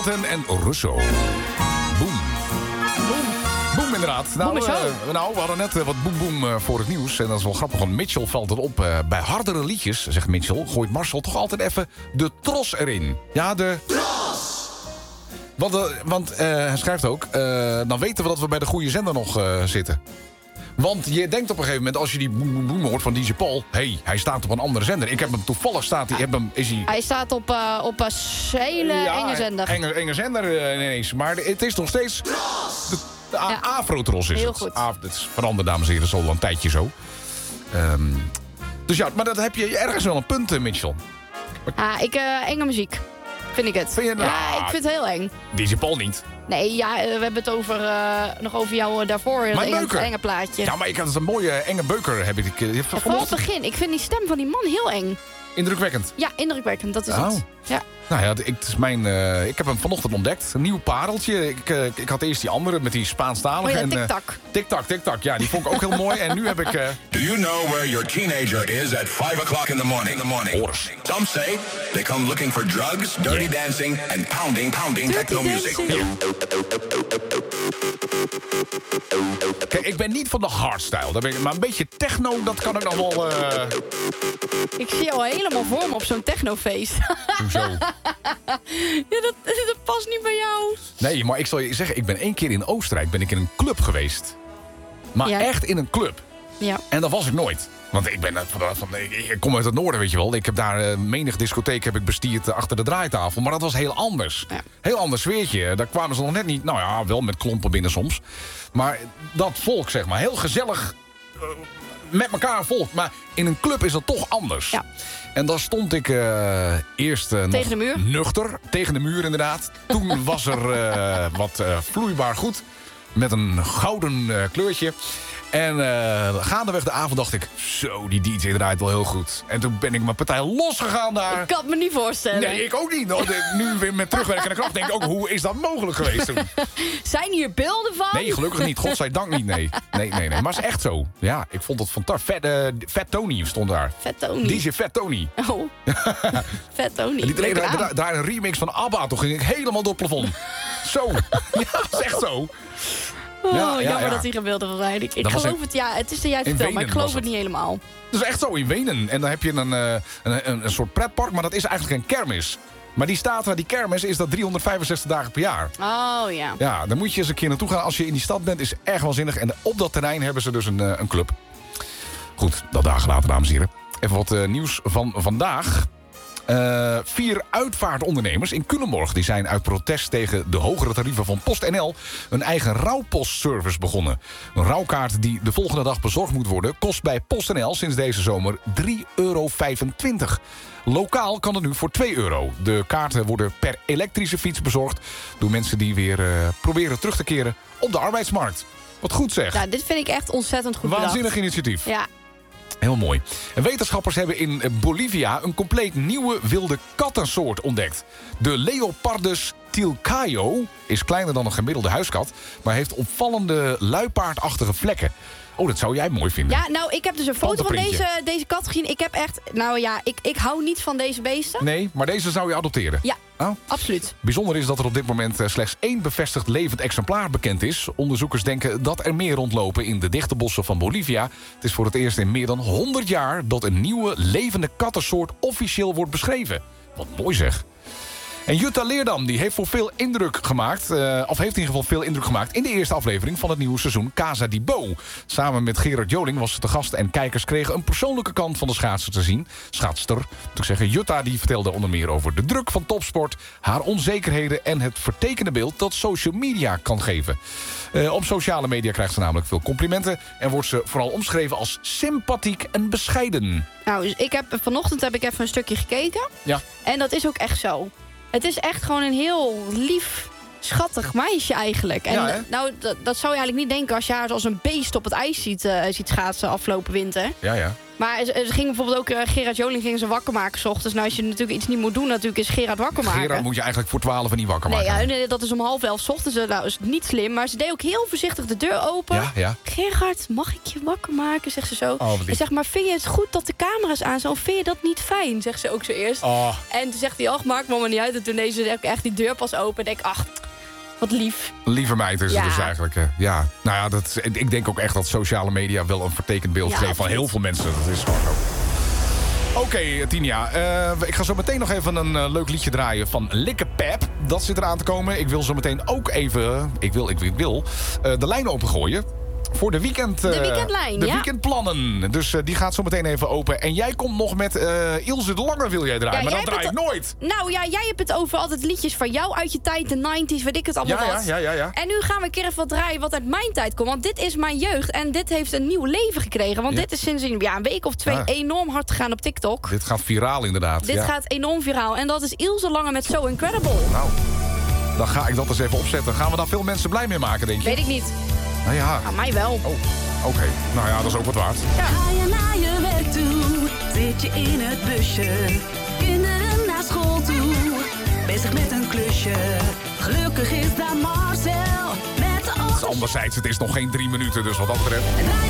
En Russo. Boom. Boom, inderdaad. Nou, we hadden net wat boem voor het nieuws. En dat is wel grappig, want Mitchell valt het op. Bij hardere liedjes, zegt Mitchell, gooit Marcel toch altijd even de tros erin. Ja, de... Tros! Want hij schrijft ook, dan weten we dat we bij de goede zender nog zitten. Want je denkt op een gegeven moment, als je die boem boem hoort van DJ Paul... hij staat op een andere zender. Ik heb hem toevallig Hij staat op een hele enge zender. Enge zender ineens. Maar het is nog steeds... De Afro-tros is heel het. Goed. Dat is veranderd, dames en heren. Dat is al een tijdje zo. Dus ja, maar dat heb je ergens wel een punt, Mitchell. Enge muziek. Vind ik het. Vind je, ja, ik vind het heel eng. DJ Paul niet. Nee, ja, we hebben het nog over jou daarvoor. Een enge plaatje. Ja, maar ik had een mooie enge beuker. Vooral het begin. Ik vind die stem van die man heel eng. Indrukwekkend? Ja, indrukwekkend. Dat is het. Ja. Nou ja, ik heb hem vanochtend ontdekt. Een nieuw pareltje. Ik had eerst die andere met die Spaanstalige. Tik-tak. Tik-tak. Ja, die vond ik ook heel mooi. En nu heb ik... Do you know where your teenager is at 5 o'clock in the morning? Horus. Some say they come looking for drugs, dirty dancing, and pounding techno music. Kijk, ik ben niet van de hardstyle. Maar een beetje techno, dat kan ik nog wel... Ik zie jou helemaal voor me op zo'n technofeest. Hoezo? Ja, dat past niet bij jou. Nee, maar ik zal je zeggen, ik ben 1 keer in Oostenrijk in een club geweest. Maar echt in een club. Ja. En dat was ik nooit. Want ik kom uit het noorden, weet je wel. Ik heb daar menig discotheek heb ik bestierd achter de draaitafel. Maar dat was heel anders. Ja. Heel ander sfeertje. Daar kwamen ze nog net niet... Nou ja, wel met klompen binnen soms. Maar dat volk, zeg maar. Heel gezellig... met elkaar volk. Maar in een club is dat toch anders. Ja. En dan stond ik eerst tegen de muur? Nuchter. Tegen de muur, inderdaad. Toen was er wat vloeibaar goed. Met een gouden kleurtje. En gaandeweg de avond dacht ik... Zo, die DJ draait wel heel goed. En toen ben ik mijn partij losgegaan daar. Ik kan het me niet voorstellen. Nee, ik ook niet. Nu weer met terugwerkende kracht denk ik ook... Hoe is dat mogelijk geweest toen? Zijn hier beelden van? Nee, gelukkig niet. Godzijdank niet, nee. Nee. Maar het is echt zo. Ja, ik vond het fantastisch. Fat Tony stond daar. Fat Tony? DJ Fat Tony. Oh. Fat Tony. Die deed daar een remix van ABBA. Toen ging ik helemaal door het plafond. Zo. Ja, dat is echt zo. Jammer dat die gebeelde van mij. Ik geloof het, ja, het is de juiste vertel, maar ik geloof het niet helemaal. Dat is echt zo, in Wenen. En dan heb je een soort pretpark, maar dat is eigenlijk een kermis. Maar die kermis is dat 365 dagen per jaar. Oh ja. Ja, dan moet je eens een keer naartoe gaan. Als je in die stad bent, is erg waanzinnig. En op dat terrein hebben ze dus een club. Goed, dat dagen later, dames en heren. Even wat nieuws van vandaag. 4 uitvaartondernemers in Culemborg... die zijn uit protest tegen de hogere tarieven van PostNL... een eigen rouwpostservice begonnen. Een rouwkaart die de volgende dag bezorgd moet worden... kost bij PostNL sinds deze zomer €3,25. Lokaal kan het nu voor €2. De kaarten worden per elektrische fiets bezorgd... door mensen die weer proberen terug te keren op de arbeidsmarkt. Wat goed zeg. Ja, dit vind ik echt ontzettend goed bedacht. Waanzinnig initiatief. Ja. Heel mooi. En wetenschappers hebben in Bolivia een compleet nieuwe wilde kattensoort ontdekt. De Leopardus tilcaio is kleiner dan een gemiddelde huiskat... maar heeft opvallende luipaardachtige vlekken. Oh, dat zou jij mooi vinden. Ja, nou, ik heb dus een foto van deze kat gezien. Ik heb echt... Nou ja, ik hou niet van deze beesten. Nee, maar deze zou je adopteren? Ja, absoluut. Bijzonder is dat er op dit moment slechts 1 bevestigd levend exemplaar bekend is. Onderzoekers denken dat er meer rondlopen in de dichte bossen van Bolivia. Het is voor het eerst in meer dan 100 jaar... dat een nieuwe levende kattensoort officieel wordt beschreven. Wat mooi zeg. En Jutta Leerdam die heeft heeft in ieder geval veel indruk gemaakt... in de eerste aflevering van het nieuwe seizoen Casa di Bo. Samen met Gerard Joling was ze te gast... en kijkers kregen een persoonlijke kant van de schaatster te zien. Schaatster, moet ik zeggen. Jutta die vertelde onder meer over de druk van topsport... haar onzekerheden en het vertekende beeld dat social media kan geven. Op sociale media krijgt ze namelijk veel complimenten... en wordt ze vooral omschreven als sympathiek en bescheiden. Nou, dus vanochtend heb ik even een stukje gekeken. Ja. En dat is ook echt zo. Het is echt gewoon een heel lief, schattig meisje eigenlijk. En nou, dat zou je eigenlijk niet denken als je haar als een beest op het ijs ziet schaatsen afgelopen winter. Ja. Maar ze gingen bijvoorbeeld ook... Gerard Joling ging ze wakker maken 's ochtends. Nou, als je natuurlijk iets niet moet doen, natuurlijk is Gerard wakker maken. Gerard moet je eigenlijk voor 12 niet wakker maken. Nee, dat is om 11:30 's ochtends. Nou, is niet slim. Maar ze deed ook heel voorzichtig de deur open. Ja. Gerard, mag ik je wakker maken? Zegt ze zo. En zeg maar, vind je het goed dat de camera's aan zijn? Of vind je dat niet fijn? Zegt ze ook zo eerst. Oh. En toen zegt hij, maakt me maar niet uit. En toen deed ze echt die deur pas open. En denk ach, wat lief. Lieve meid is het dus eigenlijk. Ja. Nou ja, ik denk ook echt dat sociale media wel een vertekend beeld geven van heel veel mensen. Dat is gewoon zo. Oké, Tinia. Ik ga zo meteen nog even een leuk liedje draaien van Likkepep. Dat zit eraan te komen. Ik wil zo meteen ook even... Ik wil de lijn opengooien. Voor de weekend... de weekendlijn, de weekendplannen. Dus die gaat zo meteen even open. En jij komt nog met Ilse de Lange wil jij draaien. Maar dat draai ik nooit. Nou ja, jij hebt het over altijd liedjes van jou uit je tijd. De 90s, weet ik het allemaal wat. Ja. En nu gaan we een keer even wat draaien wat uit mijn tijd komt. Want dit is mijn jeugd. En dit heeft een nieuw leven gekregen. Want dit is sinds een week of 2 enorm hard gegaan op TikTok. Dit gaat viraal inderdaad. Dit gaat enorm viraal. En dat is Ilse Lange met So Incredible. Nou, dan ga ik dat eens even opzetten. Gaan we daar veel mensen blij mee maken, denk je? Weet ik niet. Nou ja. Aan mij wel. Oh, oké. Nou ja, dat is ook wat waard. Ja. Ga je naar je werk toe, zit je in het busje. Kinderen naar school toe, bezig met een klusje. Gelukkig is daar Marcel met de ochtend. Anderzijds, het is nog geen 3 minuten, dus wat dat betreft.